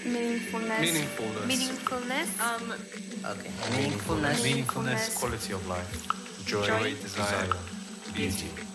Meaningfulness. Okay. Meaningfulness. Meaningfulness. Quality of life. Joy, Joy, desire, beauty.